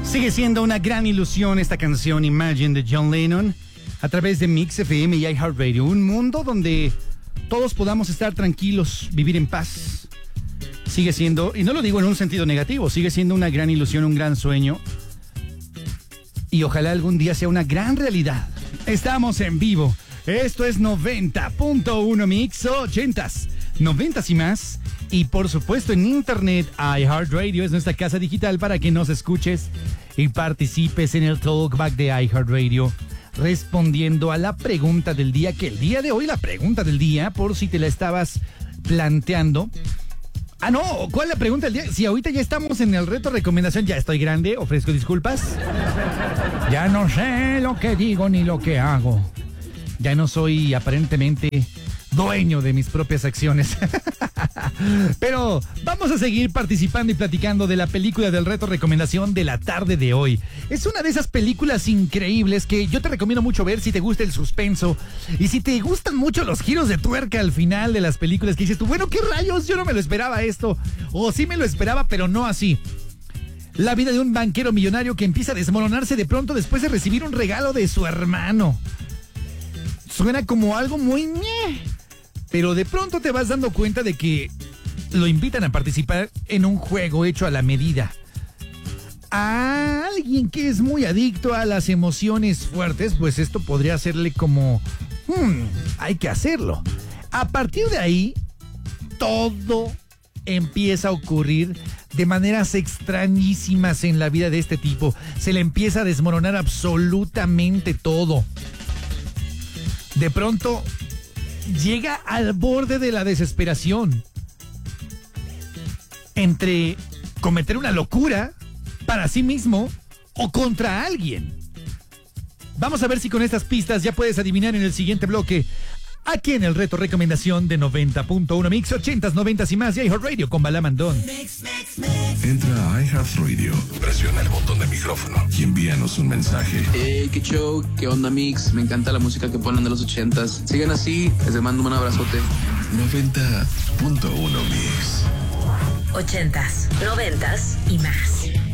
Sigue siendo una gran ilusión esta canción Imagine de John Lennon a través de Mix FM y iHeartRadio. Un mundo donde todos podamos estar tranquilos, vivir en paz. Sigue siendo, y no lo digo en un sentido negativo, sigue siendo una gran ilusión, un gran sueño. Y ojalá algún día sea una gran realidad. Estamos en vivo. Esto es 90.1 Mix 80s, 90s y más. Y por supuesto en internet, iHeartRadio es nuestra casa digital para que nos escuches y participes en el talkback de iHeartRadio, respondiendo a la pregunta del día, que el día de hoy la pregunta del día, por si te la estabas planteando. Ah, no, ¿cuál es la pregunta del día? Si ahorita ya estamos en el reto recomendación, ya estoy grande, ofrezco disculpas. Ya no sé lo que digo ni lo que hago. Ya no soy aparentemente dueño de mis propias acciones. Pero vamos a seguir participando y platicando de la película del reto recomendación de la tarde de hoy. Es una de esas películas increíbles que yo te recomiendo mucho ver si te gusta el suspenso y si te gustan mucho los giros de tuerca al final de las películas, que dices tú, bueno, ¿qué rayos? Yo no me lo esperaba esto, o sí me lo esperaba, pero no así. La vida de un banquero millonario que empieza a desmoronarse de pronto después de recibir un regalo de su hermano. Suena como algo muy ñe, pero de pronto te vas dando cuenta de que lo invitan a participar en un juego hecho a la medida. A alguien que es muy adicto a las emociones fuertes, pues esto podría hacerle como, hay que hacerlo. A partir de ahí, todo empieza a ocurrir de maneras extrañísimas en la vida de este tipo. Se le empieza a desmoronar absolutamente todo. De pronto llega al borde de la desesperación entre cometer una locura para sí mismo o contra alguien. Vamos a ver si con estas pistas ya puedes adivinar en el siguiente bloque, aquí en el reto recomendación de 90.1 Mix 80s, 90s y más de iHeartRadio con Bala Mandón. Entra a iHeartRadio, presiona el botón de micrófono y envíanos un mensaje. Qué show, qué onda Mix, me encanta la música que ponen de los 80s. Sigan así, les mando un abrazote. 90.1 Mix 80s, 90s y más.